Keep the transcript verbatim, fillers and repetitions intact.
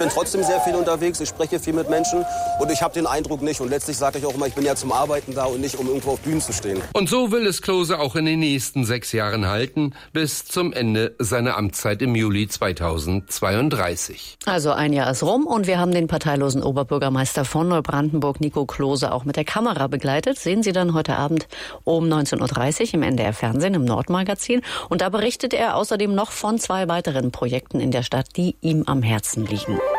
bin trotzdem sehr viel unterwegs, ich spreche viel mit Menschen und ich habe den Eindruck nicht. Und letztlich sage ich auch immer, ich bin ja zum Arbeiten da und nicht, um irgendwo auf Bühnen zu stehen. Und so will es Klose auch in den nächsten sechs Jahren halten, bis zum Ende seiner Amtszeit im Juli zweitausendzweiunddreißig. Also ein Jahr ist rum und wir haben den parteilosen Oberbürgermeister von Neubrandenburg, Nico Klose, auch mit der Kamera begleitet. Sehen Sie dann heute Abend um neunzehn Uhr dreißig im N D R Fernsehen, im Nordmagazin. Und da berichtet er außerdem noch von zwei weiteren Projekten in der Stadt, die ihm am Herzen liegen.